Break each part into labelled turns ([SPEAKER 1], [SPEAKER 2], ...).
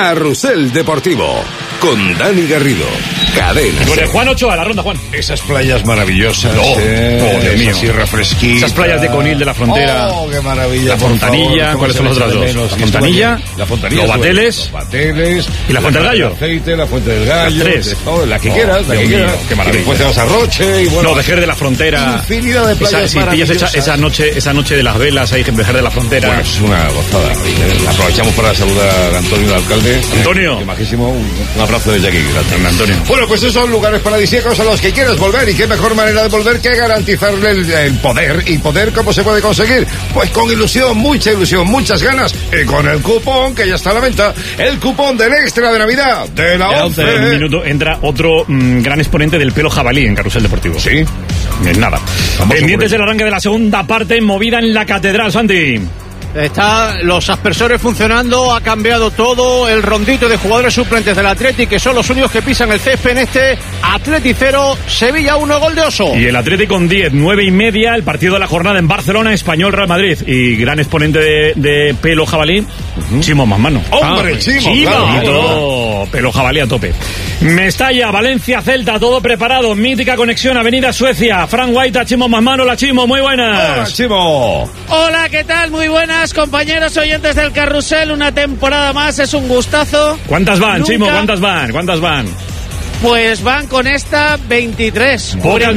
[SPEAKER 1] Carrusel Deportivo, con Dani Garrido. Cadena.
[SPEAKER 2] Con el Juan Ochoa, la ronda, Juan.
[SPEAKER 3] Esas playas maravillosas. Así refresquitas.
[SPEAKER 2] Esas playas de Conil de la Frontera.
[SPEAKER 3] Oh, qué maravilla.
[SPEAKER 2] La Fontanilla, ¿cuáles son las otras dos? La Fontanilla, los Bateles y la Fuente del Gallo.
[SPEAKER 3] El aceite, la Fuente del Gallo.
[SPEAKER 2] Las tres.
[SPEAKER 3] La que quieras, la que quieras.
[SPEAKER 2] Qué maravilla.
[SPEAKER 3] Y después te vas a Roche y bueno.
[SPEAKER 2] No, Vejer de la Frontera.
[SPEAKER 3] Infinidad de playas maravillosas.
[SPEAKER 2] Esa noche de las velas ahí en Vejer de la Frontera.
[SPEAKER 3] Bueno, es una gozada. Aprovechamos para saludar a Antonio, el alcalde.
[SPEAKER 2] Antonio.
[SPEAKER 3] Qué majísimo. Un abrazo desde aquí. Gracias,
[SPEAKER 2] Antonio.
[SPEAKER 3] Bueno, pues esos son lugares paradisíacos a los que quieres volver. Y qué mejor manera de volver que garantizarle el poder. ¿Y poder cómo se puede conseguir? Pues con ilusión, muchas ganas. Y con el cupón que ya está a la venta. El cupón del extra de Navidad de la 11.
[SPEAKER 2] En un minuto entra otro gran exponente del pelo jabalí en Carrusel Deportivo.
[SPEAKER 3] Sí.
[SPEAKER 2] Nada. Pendientes del arranque de la segunda parte, movida en la catedral, Santi.
[SPEAKER 4] Están los aspersores funcionando, ha cambiado todo, el rondito de jugadores suplentes del Atleti, que son los únicos que pisan el césped en este Atleti 0, Sevilla 1, gol de Oso.
[SPEAKER 2] Y el Atleti con 10, 9:30, el partido de la jornada en Barcelona, Español Real Madrid. Y gran exponente de pelo jabalí, Chimo Mamano.
[SPEAKER 3] ¡Hombre, Chimo!
[SPEAKER 2] Claro. Pelo jabalí a tope. Mestalla, Valencia, Celta, todo preparado, mítica conexión, Avenida Suecia, Fran Guaita, Chimo Mamano. Hola, Chimo, muy buenas.
[SPEAKER 3] Hola, Chimo.
[SPEAKER 5] Hola, ¿qué tal? Muy buenas, compañeros oyentes del Carrusel, una temporada más, es un gustazo.
[SPEAKER 2] ¿Cuántas van, Chimo? ¿Cuántas van?
[SPEAKER 5] Pues van con esta 23.
[SPEAKER 2] Pocas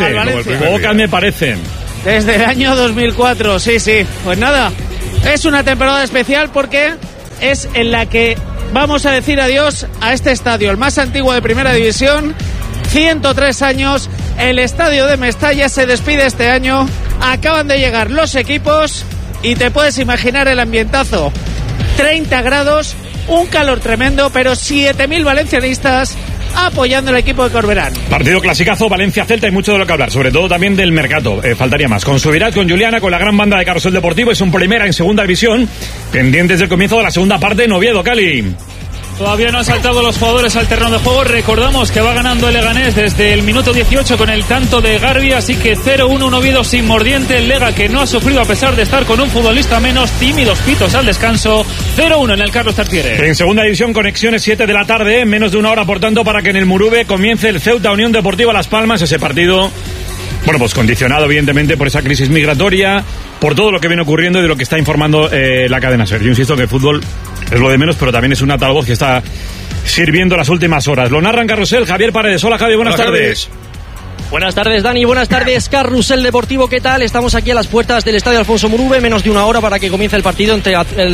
[SPEAKER 2] me parecen.
[SPEAKER 5] Desde el año 2004, sí. Pues nada, es una temporada especial porque es en la que vamos a decir adiós a este estadio, el más antiguo de Primera División, 103 años, el estadio de Mestalla se despide este año, acaban de llegar los equipos y te puedes imaginar el ambientazo, 30 grados, un calor tremendo, pero 7.000 valencianistas apoyando al equipo de Corberán.
[SPEAKER 2] Partido clasicazo, Valencia-Celta, hay mucho de lo que hablar, sobre todo también del mercado, faltaría más. Con Subirat, con Juliana, con la gran banda de Carrusel Deportivo, es un primera en segunda división, pendientes del comienzo de la segunda parte en Oviedo, Cali.
[SPEAKER 6] Todavía no han saltado los jugadores al terreno de juego. Recordamos que va ganando el Leganés desde el minuto 18 con el tanto de Garbi, así que 0-1, un Oviedo sin mordiente. El Lega, que no ha sufrido a pesar de estar con un futbolista menos, tímidos pitos al descanso. 0-1 en el Carlos Tartiere.
[SPEAKER 2] En segunda división, conexiones 7 de la tarde, menos de una hora, por tanto, para que en el Murube comience el Ceuta Unión Deportiva Las Palmas. Ese partido, bueno, pues condicionado evidentemente por esa crisis migratoria, por todo lo que viene ocurriendo y de lo que está informando la cadena SER. Yo insisto que el fútbol es lo de menos, pero también es un altavoz que está sirviendo las últimas horas. Lo narra en Carrusel Javier Paredes. Hola, Javier, buenas tardes.
[SPEAKER 7] Buenas tardes, Dani, buenas tardes, Carrusel Deportivo, ¿qué tal? Estamos aquí a las puertas del Estadio Alfonso Murube, menos de una hora para que comience el partido entre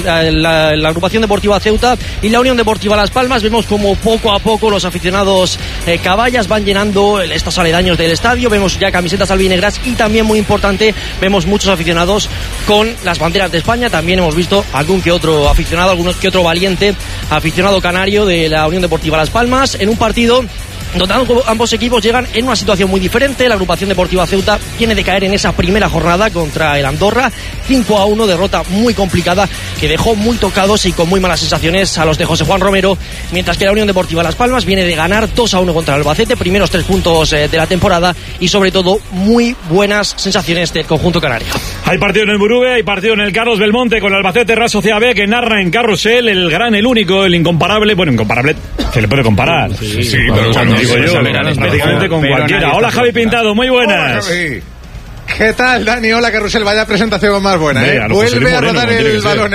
[SPEAKER 7] la agrupación deportiva Ceuta y la Unión Deportiva Las Palmas. Vemos como poco a poco los aficionados caballas van llenando estos aledaños del estadio, vemos ya camisetas albinegras y también, muy importante, vemos muchos aficionados con las banderas de España. También hemos visto algún que otro aficionado, algunos que otro valiente aficionado canario de la Unión Deportiva Las Palmas, en un partido donde ambos equipos llegan en una situación muy diferente. La agrupación deportiva Ceuta viene de caer en esa primera jornada contra el Andorra, 5-1, derrota muy complicada que dejó muy tocados y con muy malas sensaciones a los de José Juan Romero, mientras que la Unión Deportiva Las Palmas viene de ganar 2-1 contra el Albacete, primeros 3 puntos de la temporada y sobre todo muy buenas sensaciones del conjunto canario.
[SPEAKER 2] Hay partido en el Murube, hay partido en el Carlos Belmonte con el Albacete Real Sociedad B, que narra en Carrusel el gran, el único, el incomparable, bueno, incomparable, se le puede comparar.
[SPEAKER 3] Sí, pero cuando digo yo,
[SPEAKER 2] prácticamente con cualquiera. Hola, Javi Pintado, muy buenas.
[SPEAKER 3] Hola,
[SPEAKER 8] ¿Qué tal, Dani? Hola, Carrusel, vaya presentación más buena, ¿eh? Vuelve a rodar el balón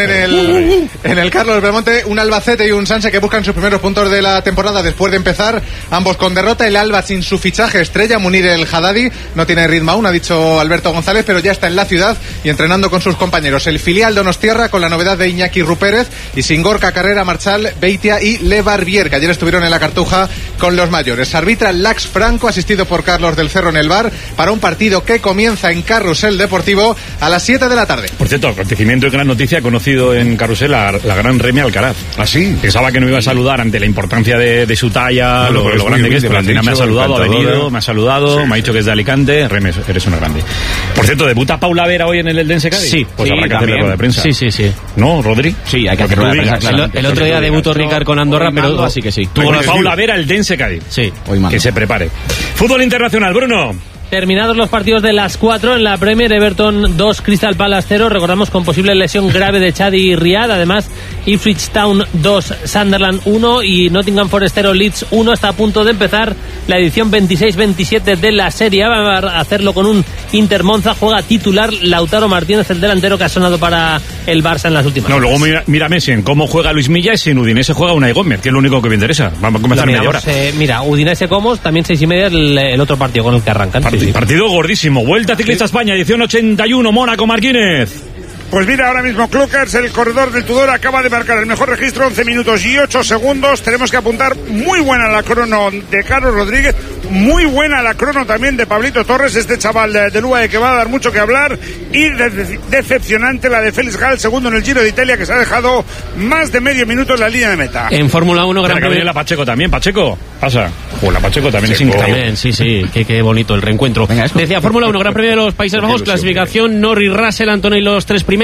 [SPEAKER 8] en el Carlos Belmonte, un Albacete y un Sanse que buscan sus primeros puntos de la temporada después de empezar, ambos con derrota. El Alba sin su fichaje estrella, Munir el Haddadi, no tiene ritmo aún, ha dicho Alberto González, pero ya está en la ciudad y entrenando con sus compañeros. El filial Donostiarra con la novedad de Iñaki Rupérez y sin Gorka Carrera, Marchal, Beitia y Le Barbier, que ayer estuvieron en la Cartuja con los mayores. Arbitra Lax Franco, asistido por Carlos del Cerro en el bar, para un partido que comienza en Carrusel Deportivo a las 7 de la tarde.
[SPEAKER 2] Por cierto, acontecimiento y gran noticia, conocido en Carrusel la gran Remy Alcaraz.
[SPEAKER 3] ¿Ah, sí?
[SPEAKER 2] Pensaba que no iba a saludar ante la importancia de su talla, lo grande que es, pero al final me ha saludado, ha venido, me ha saludado, me ha dicho que es de Alicante. Remy, eres una grande. Por cierto, ¿debuta Paula Vera hoy en el Eldense Cádiz?
[SPEAKER 7] Sí.
[SPEAKER 2] Pues habrá que hacerle rueda de prensa.
[SPEAKER 7] Sí.
[SPEAKER 2] ¿No, Rodri?
[SPEAKER 7] Sí, hay que hacer rueda de prensa, claro. El otro día debutó Ricard con Andorra, pero así que sí.
[SPEAKER 2] Tuvo Paula Vera, Eldense Cádiz.
[SPEAKER 7] Sí.
[SPEAKER 2] Que se prepare. Fútbol internacional, Bruno.
[SPEAKER 6] Terminados los partidos de las 4 en la Premier, Everton 2, Crystal Palace 0. Recordamos con posible lesión grave de Chadi y Riyad. Además,
[SPEAKER 9] Ipswich Town 2, Sunderland 1 y Nottingham Forest 0, Leeds 1. Está a punto de empezar la edición 26-27 de la Serie A. Va a hacerlo con un Inter Monza. Juega titular Lautaro Martínez, el delantero que ha sonado para el Barça en las últimas horas.
[SPEAKER 2] Luego mira Messi en cómo juega Luis Milla y sin Udinese juega Unai Gómez, que es lo único que me interesa. Vamos a comenzar media hora.
[SPEAKER 9] Mira, Udinese Comos, también 6:30 el otro partido con el que arrancan.
[SPEAKER 2] Partido gordísimo. Vuelta Ciclista España, edición 81, Mónaco, Marquínez.
[SPEAKER 10] Pues mira, ahora mismo Klukers, el corredor del Tudor, acaba de marcar el mejor registro, 11 minutos y 8 segundos. Tenemos que apuntar muy buena la crono de Carlos Rodríguez, muy buena la crono también de Pablito Torres, este chaval de UAE que va a dar mucho que hablar, y decepcionante la de Félix Gall, segundo en el Giro de Italia, que se ha dejado más de medio minuto en la línea de meta.
[SPEAKER 9] En Fórmula 1, Gran Premio.
[SPEAKER 2] La Pacheco también, Pacheco, pasa. La Pacheco también es increíble.
[SPEAKER 9] Sí, qué bonito el reencuentro. Decía Fórmula 1, Gran Premio de los Países Bajos, clasificación Norris, Russell, Antonelli los tres primeros.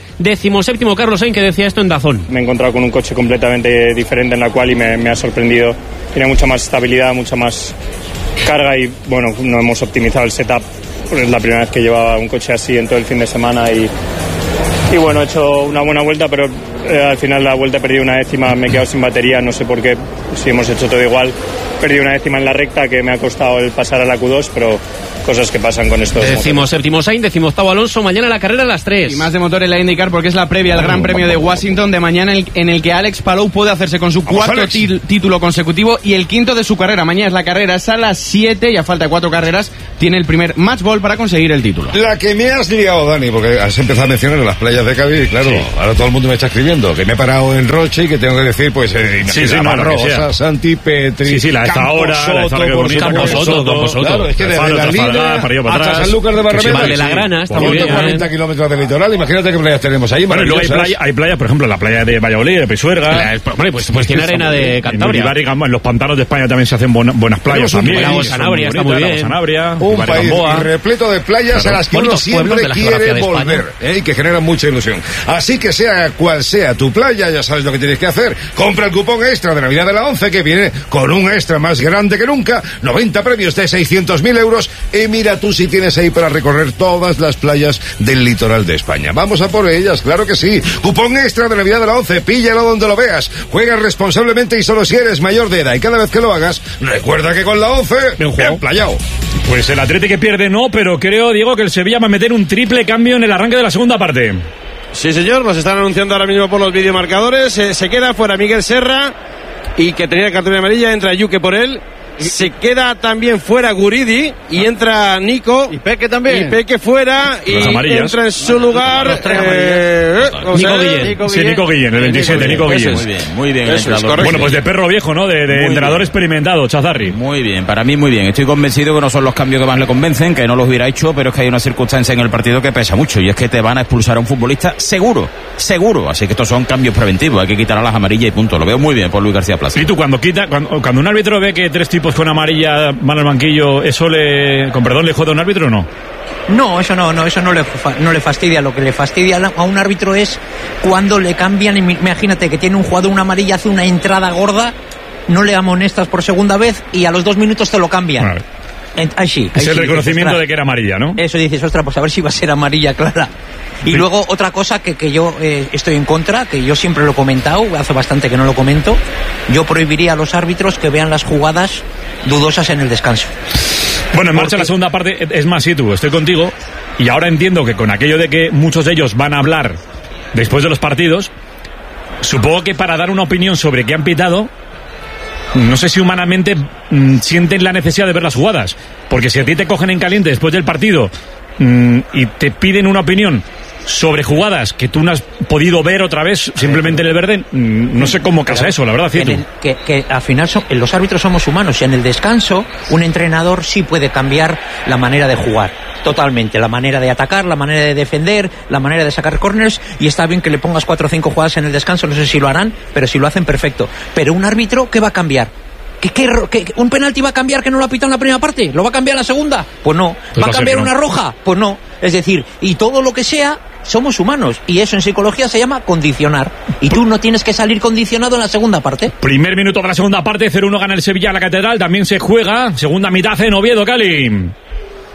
[SPEAKER 9] 17º Carlos Sainz, que decía esto en Dazón.
[SPEAKER 11] Me he encontrado con un coche completamente diferente en la cual y me ha sorprendido. Tiene mucha más estabilidad, mucha más carga y bueno, no hemos optimizado el setup. Es la primera vez que llevaba un coche así en todo el fin de semana y bueno, he hecho una buena vuelta, pero al final la vuelta he perdido una décima, me he quedado sin batería, no sé por qué, si hemos hecho todo igual. Perdí una décima en la recta que me ha costado el pasar a la Q2, pero cosas que pasan con estos.
[SPEAKER 9] 17º Sainz, 18º Alonso. Mañana la carrera a las 3.
[SPEAKER 12] Y más de motor en la IndyCar porque es la previa al Gran Premio de Washington de mañana, en el que Alex Palou puede hacerse con su cuarto título consecutivo y el quinto de su carrera. Mañana es la carrera, es a las 7 y a falta de 4 carreras tiene el primer match ball para conseguir el título.
[SPEAKER 3] La que me has liado, Dani, porque has empezado a mencionar las playas de Cádiz, claro, ahora todo el mundo me está escribiendo que me he parado en Roche y que tengo que decir, pues, Rosa, Santi, Petri,
[SPEAKER 2] la esta hora,
[SPEAKER 3] Campo Soto, claro, es que desde la línea hasta Sanlúcar de Barrameda,
[SPEAKER 9] de la Grana, está muy bien.
[SPEAKER 3] 40 kilómetros del litoral, imagínate qué playas tenemos ahí.
[SPEAKER 2] Bueno, luego hay playas, por ejemplo, la playa de Valladolid, de Pisuerga.
[SPEAKER 9] Pues tiene arena de Cantabria.
[SPEAKER 2] En los pantanos de España también se hacen buenas playas también.
[SPEAKER 9] La Sanabria está muy bien.
[SPEAKER 3] Un país repleto de playas a las que uno siempre quiere volver, y que generan mucha ilusión. Así que sea cual sea tu playa, ya sabes lo que tienes que hacer. Compra el cupón extra de Navidad de la 11, que viene con un extra más grande que nunca, 90 premios de 600.000 euros, y mira tú si tienes ahí para recorrer todas las playas del litoral de España. Vamos a por ellas, claro que sí. Cupón extra de Navidad de la 11, píllalo donde lo veas. Juega responsablemente y solo si eres mayor de edad, y cada vez que lo hagas, recuerda que con la 11, bien playado.
[SPEAKER 2] Pues el Atlético que pierde no, pero creo, Diego, que el Sevilla va a meter un triple cambio en el arranque de la segunda parte.
[SPEAKER 13] Sí, señor, nos están anunciando ahora mismo por los videomarcadores. Se queda fuera Miguel Serra, y que tenía cartulina amarilla, entra Yuque por él. Se queda también fuera Guridi y entra Nico.
[SPEAKER 4] Y Peque también.
[SPEAKER 13] Y Peque fuera y entra en su lugar
[SPEAKER 2] Nico Guillén, el 27, Nico Guillén.
[SPEAKER 14] Muy bien.
[SPEAKER 2] Bueno, pues de perro viejo, ¿no? De entrenador experimentado, Chazarri.
[SPEAKER 14] Muy bien, para mí muy bien. Estoy convencido que no son los cambios que más le convencen, que no los hubiera hecho, pero es que hay una circunstancia en el partido que pesa mucho, y es que te van a expulsar a un futbolista seguro. Así que estos son cambios preventivos, hay que quitar a las amarillas y punto. Lo veo muy bien por Luis García Plaza.
[SPEAKER 2] ¿Y tú cuando un árbitro ve que 3 tipos con amarilla van al banquillo, eso con perdón le jode a un árbitro o no?
[SPEAKER 15] No, eso no le fastidia. Lo que le fastidia a un árbitro es cuando le cambian. Imagínate que tiene un jugador una amarilla, hace una entrada gorda, no le amonestas por segunda vez y a los 2 minutos te lo cambian. Vale.
[SPEAKER 2] Es el reconocimiento de que era amarilla, ¿no?
[SPEAKER 15] Eso dices, ostras, pues a ver si va a ser amarilla clara. Y luego otra cosa que yo estoy en contra, que yo siempre lo he comentado, hace bastante que no lo comento, yo prohibiría a los árbitros que vean las jugadas dudosas en el descanso.
[SPEAKER 2] Bueno, en marcha la segunda parte, es más, sí, estoy contigo, y ahora entiendo que con aquello de que muchos de ellos van a hablar después de los partidos, supongo que para dar una opinión sobre qué han pitado, no sé si humanamente sienten la necesidad de ver las jugadas, porque si a ti te cogen en caliente después del partido y te piden una opinión sobre jugadas que tú no has podido ver otra vez simplemente en el verde, no sé cómo casa eso, la verdad,
[SPEAKER 15] que al final los árbitros somos humanos, y en el descanso un entrenador sí puede cambiar la manera de jugar totalmente, la manera de atacar, la manera de defender, la manera de sacar corners, y está bien que le pongas 4 o 5 jugadas en el descanso, no sé si lo harán, pero si lo hacen, perfecto. Pero un árbitro, ¿qué va a cambiar? ¿Que un penalti va a cambiar que no lo ha pitado en la primera parte? ¿Lo va a cambiar en la segunda? Pues no. ¿Va a cambiar una roja? Pues no. Es decir, y todo lo que sea, somos humanos, y eso en psicología se llama condicionar, y tú no tienes que salir condicionado en la segunda parte.
[SPEAKER 2] Primer minuto de la segunda parte, 0-1 gana el Sevilla a la Catedral, también se juega segunda mitad en Oviedo, Cali.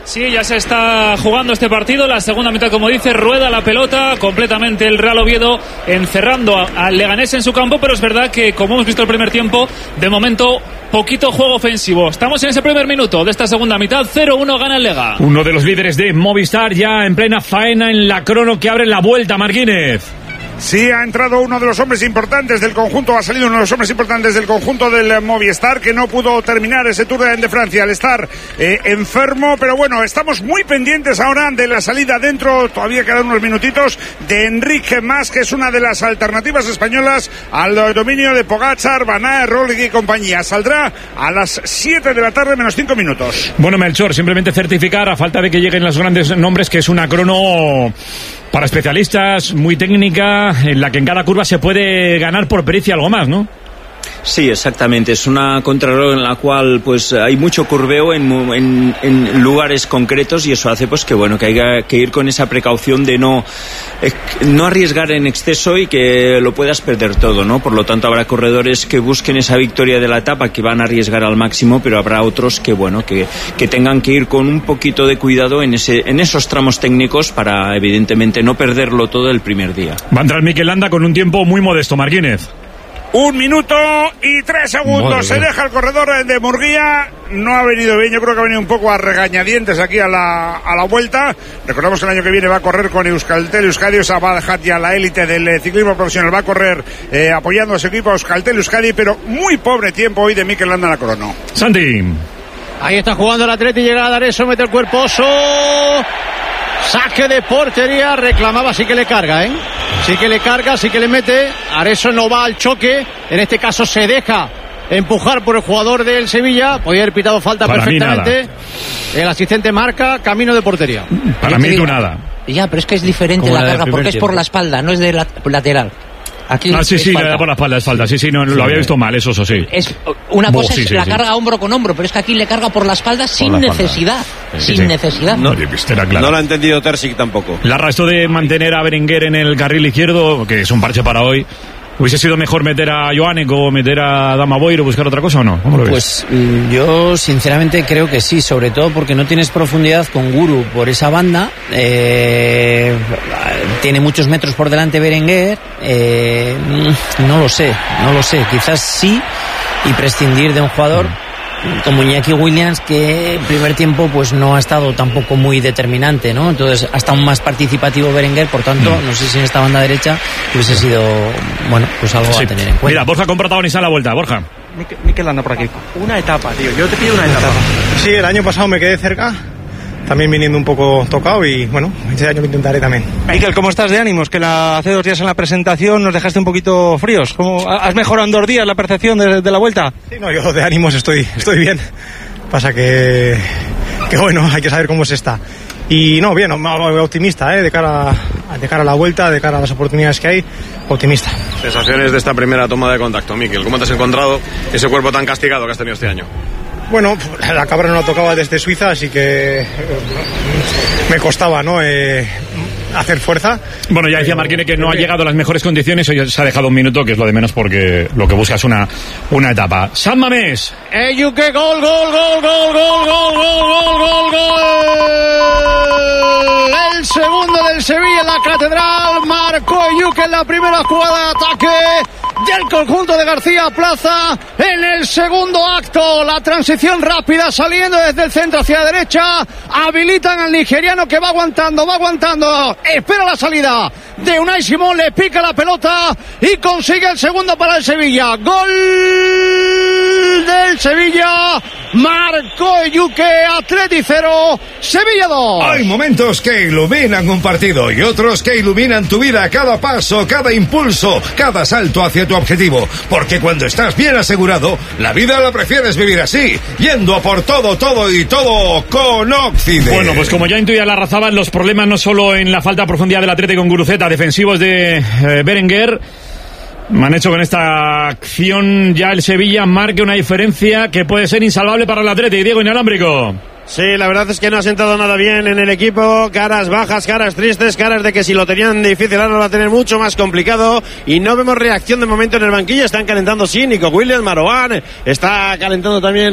[SPEAKER 6] Sí, ya se está jugando este partido. La segunda mitad, como dice, rueda la pelota completamente el Real Oviedo, encerrando al Leganés en su campo, pero es verdad que, como hemos visto el primer tiempo, de momento poquito juego ofensivo. Estamos en ese primer minuto de esta segunda mitad. 0-1 gana el Lega.
[SPEAKER 2] Uno de los líderes de Movistar ya en plena faena en la crono que abre la vuelta, Marquínez.
[SPEAKER 10] Sí, ha entrado uno de los hombres importantes del conjunto, ha salido uno de los hombres importantes del conjunto del Movistar, que no pudo terminar ese Tour de Francia al estar enfermo, pero bueno, estamos muy pendientes ahora de la salida dentro, todavía quedan unos minutitos, de Enrique Mas, que es una de las alternativas españolas al dominio de Pogačar, Van Aert, Roglic y compañía. Saldrá a las 7 de la tarde menos 5 minutos.
[SPEAKER 2] Bueno, Melchor, simplemente certificar, a falta de que lleguen los grandes nombres, que es una crono para especialistas, muy técnica, en la que en cada curva se puede ganar por pericia algo más, ¿no?
[SPEAKER 16] Sí, exactamente. Es una contrarreloj en la cual pues hay mucho curveo en lugares concretos, y eso hace pues que bueno, que haya que ir con esa precaución de no arriesgar en exceso y que lo puedas perder todo, ¿no? Por lo tanto, habrá corredores que busquen esa victoria de la etapa, que van a arriesgar al máximo, pero habrá otros que bueno, que tengan que ir con un poquito de cuidado en esos tramos técnicos para evidentemente no perderlo todo el primer día.
[SPEAKER 2] Va a entrar Mikel Landa con un tiempo muy modesto, Marquínez.
[SPEAKER 10] 1 minuto y 3 segundos. Se deja el corredor de Murguía. No ha venido bien, yo creo que ha venido un poco a regañadientes aquí a la vuelta. Recordamos que el año que viene va a correr con Euskaltel Euskadi, o sea, va a dejar ya la élite del ciclismo profesional, va a correr apoyando a su equipo Euskaltel Euskadi, pero muy pobre tiempo hoy de Mikel Landa en la crono.
[SPEAKER 2] Santi.
[SPEAKER 4] Ahí está jugando el Atleti, llega a Dareso, mete el cuerpo, saque de portería, reclamaba, sí que le carga, sí que le carga, sí que le mete. Areso no va al choque, en este caso se deja empujar por el jugador del Sevilla, podía haber pitado falta para perfectamente. El asistente marca camino de portería.
[SPEAKER 2] Para mí tú nada.
[SPEAKER 15] Ya, pero es que es diferente la carga, porque es por la espalda, no es de lateral. Aquí
[SPEAKER 2] sí, le da por la espalda, es falta. Sí, no, lo había visto mal, eso sí.
[SPEAKER 15] Es, una cosa es la carga hombro con hombro, pero es que aquí le carga por la espalda sin necesidad. Sin necesidad.
[SPEAKER 14] No lo ha entendido Terzic tampoco.
[SPEAKER 2] Larra, esto de mantener a Berenguer en el carril izquierdo, que es un parche para hoy, ¿hubiese sido mejor meter a Joanek o meter a Dama Boiro o buscar otra cosa o no? ¿Cómo lo ves?
[SPEAKER 17] Pues yo sinceramente creo que sí, sobre todo porque no tienes profundidad con Guru por esa banda. Tiene muchos metros por delante Berenguer. No lo sé. Quizás sí, y prescindir de un jugador como Iñaki Williams, que el primer tiempo pues no ha estado tampoco muy determinante, ¿no? Entonces ha estado más participativo Berenguer, por tanto no sé si en esta banda derecha hubiese sido, bueno, pues algo a tener en cuenta.
[SPEAKER 2] Mira, Borja con protagonista en la vuelta. Borja.
[SPEAKER 18] Mikel anda por aquí. Una etapa, tío, yo te pido una etapa.
[SPEAKER 19] Sí, el año pasado me quedé cerca, también viniendo un poco tocado, y bueno, este año lo intentaré también.
[SPEAKER 18] Mikel, ¿cómo estás de ánimos? Que hace 2 días en la presentación nos dejaste un poquito fríos. ¿Cómo has mejorado en 2 días la percepción de la vuelta?
[SPEAKER 19] Sí, no, yo de ánimos estoy bien. Pasa que bueno, hay que saber cómo se está. Y no, bien, optimista, de cara a la vuelta, de cara a las oportunidades que hay, optimista.
[SPEAKER 14] Sensaciones de esta primera toma de contacto, Mikel. ¿Cómo te has encontrado ese cuerpo tan castigado que has tenido este año?
[SPEAKER 19] Bueno, la cabra no la tocaba desde Suiza, así que me costaba, ¿no? Hacer fuerza.
[SPEAKER 2] Bueno, ya decía Marquínez que no ha llegado a las mejores condiciones, hoy se ha dejado un minuto, que es lo de menos, porque lo que busca es una etapa. San Mamés.
[SPEAKER 4] Yuke, gol. El segundo del Sevilla en la Catedral, marcó Yuke en la primera jugada de ataque del conjunto de García Plaza. En el segundo acto, la transición rápida saliendo desde el centro hacia la derecha, habilitan al nigeriano, que va aguantando, espera la salida de Unai Simón, le pica la pelota y consigue el segundo para el Sevilla. Gol del Sevilla, marcó Yuke. Atleti 0, Sevilla 2.
[SPEAKER 3] Hay momentos que iluminan un partido y otros que iluminan tu vida, cada paso, cada impulso, cada salto hacia tu objetivo, porque cuando estás bien asegurado, la vida la prefieres vivir así, yendo a por todo con Occident.
[SPEAKER 2] Bueno, pues como ya intuía Larrazábal, los problemas no solo en la falta de profundidad del Atlético con Guruceta, defensivos de Berenguer, han hecho con esta acción ya el Sevilla marque una diferencia que puede ser insalvable para el Atlético. Diego Inalámbrico.
[SPEAKER 13] Sí, la verdad es que no ha sentado nada bien en el equipo. Caras bajas, caras tristes, caras de que si lo tenían difícil ahora lo va a tener mucho más complicado. Y no vemos reacción de momento en el banquillo. Están calentando, sí, Nico Williams, Marouane. Está calentando también,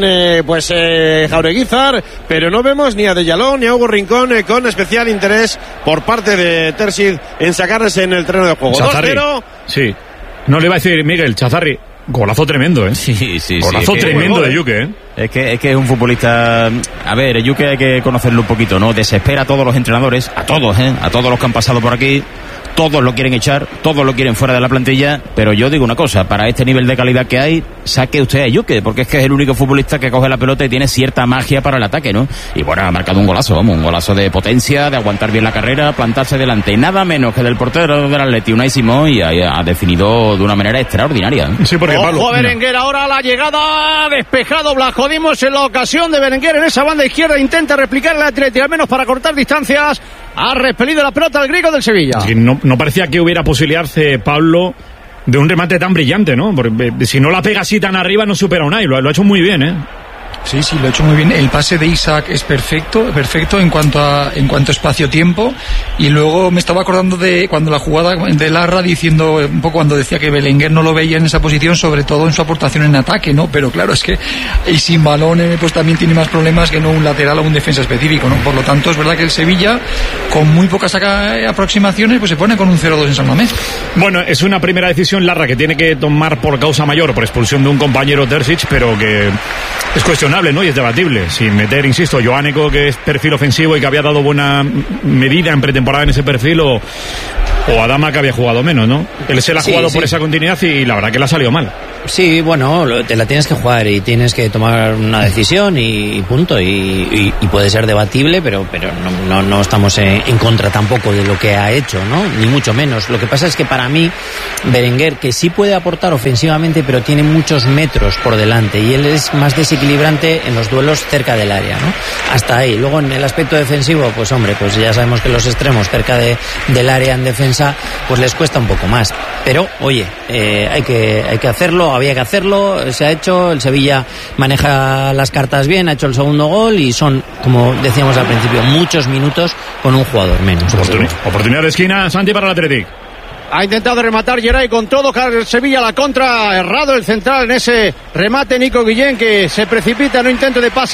[SPEAKER 13] Jaureguizar. Pero no vemos ni a Dellalón ni a Hugo Rincón con especial interés por parte de Terzic en sacarles en el terreno de juego.
[SPEAKER 2] Chazarri.
[SPEAKER 13] 2-0.
[SPEAKER 2] Sí. No le iba a decir Miguel, Chazarri. Golazo tremendo, ¿eh?
[SPEAKER 14] Sí.
[SPEAKER 2] Golazo tremendo de Yuke, ¿eh?
[SPEAKER 14] Es que es un futbolista. A ver, Yuke hay que conocerlo un poquito, ¿no? Desespera a todos los entrenadores, a todos, a todos los que han pasado por aquí. Todos lo quieren echar, todos lo quieren fuera de la plantilla, pero yo digo una cosa, para este nivel de calidad que hay, saque usted a Yuke, porque es que es el único futbolista que coge la pelota y tiene cierta magia para el ataque, ¿no? Y bueno, ha marcado un golazo, un golazo de potencia, de aguantar bien la carrera, plantarse delante, nada menos que del portero del Atleti, Unai Simón, y ha definido de una manera extraordinaria.
[SPEAKER 2] Sí, porque
[SPEAKER 4] Ojo a Berenguer ahora la llegada, despejado Blajodimos en la ocasión de Berenguer en esa banda izquierda, intenta replicar el Atleti, al menos para cortar distancias, ha repelido la pelota al griego del Sevilla.
[SPEAKER 2] Sí, no parecía que hubiera posibilidad, Pablo, de un remate tan brillante, ¿no? Porque si no la pega así tan arriba no supera a Unai, lo ha hecho muy bien, ¿eh?
[SPEAKER 20] Sí, lo ha hecho muy bien. El pase de Isaac es perfecto en cuanto a espacio-tiempo. Y luego me estaba acordando de cuando la jugada de Larra, diciendo un poco cuando decía que Belenguer no lo veía en esa posición, sobre todo en su aportación en ataque, ¿no? Pero claro, es que y sin balón pues también tiene más problemas que no un lateral o un defensa específico, ¿no? Por lo tanto, es verdad que el Sevilla, con muy pocas aproximaciones, pues se pone con un 0-2 en San Mamés.
[SPEAKER 2] Bueno, es una primera decisión Larra que tiene que tomar por causa mayor, por expulsión de un compañero Terzic, pero que es cuestionable, ¿no? Y es debatible. Sin meter, insisto, Joánico, que es perfil ofensivo y que había dado buena medida en pretemporada en ese perfil, o Adama, que había jugado menos, ¿no? Él se la ha jugado por esa continuidad y la verdad que le ha salido mal.
[SPEAKER 17] Sí, bueno, te la tienes que jugar y tienes que tomar una decisión y punto. Y puede ser debatible, pero no estamos en contra tampoco de lo que ha hecho, ¿no? Ni mucho menos. Lo que pasa es que para mí, Berenguer, que sí puede aportar ofensivamente, pero tiene muchos metros por delante y él es más desequilibrante en los duelos cerca del área, ¿no? Hasta ahí. Luego en el aspecto defensivo, pues hombre, pues ya sabemos que los extremos cerca del área en defensa, pues les cuesta un poco más. Pero, oye, hay que hacerlo, había que hacerlo, se ha hecho, el Sevilla maneja las cartas bien, ha hecho el segundo gol y son, como decíamos al principio, muchos minutos con un jugador menos.
[SPEAKER 2] Oportunidad de esquina, Santi, para el Athletic.
[SPEAKER 4] Ha intentado rematar Geray con todo, Sevilla la contra, errado el central en ese remate, Nico Guillén, que se precipita en un intento de pase